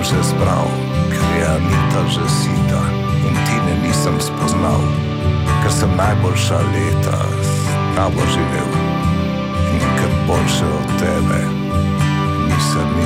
že zbral, ker je Anita že sita in Tine nisem spoznal, ker sem najboljša leta s tabo živel in ker boljše od tebe nisem